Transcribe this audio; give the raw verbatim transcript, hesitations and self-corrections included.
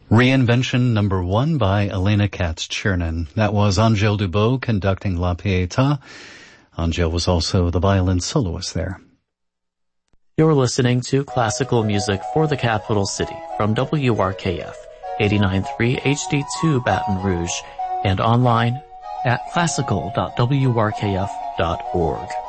Reinvention number one by Elena Katz-Chernin. That was Angèle Dubot conducting La Pietà. Angèle was also the violin soloist there. You're listening to classical music for the capital city from W R K F eighty-nine point three H D two Baton Rouge and online at classical dot w r k f dot org.